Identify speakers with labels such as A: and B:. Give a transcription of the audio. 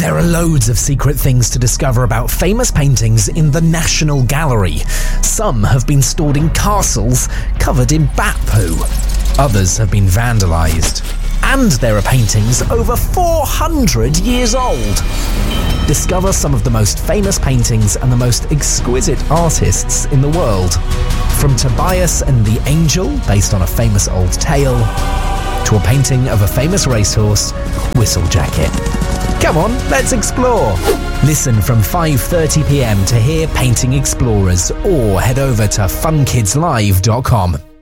A: There are loads of secret things to discover about famous paintings in the National Gallery. Some have been stored in castles covered in bat poo. Others have been vandalised. And there are paintings over 400 years old. Discover some of the most famous paintings and the most exquisite artists in the world. From Tobias and the Angel, based on a famous old tale, to a painting of a famous racehorse, Whistlejacket. Come on, let's explore. Listen from 5:30 p.m. to hear Painting Explorers, or head over to funkidslive.com.